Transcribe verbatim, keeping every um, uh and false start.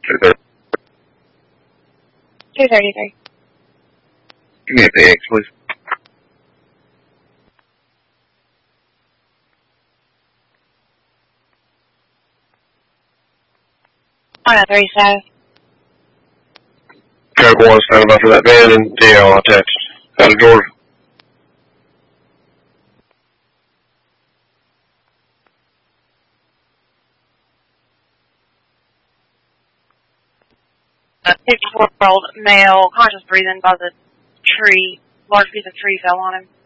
two thirty-three. Give me a P X, please. one oh three south. Track one, stand by for that van and D L attached. Out of Georgia. A fifty-four-year-old male, conscious breathing by the tree. Large piece of tree fell on him.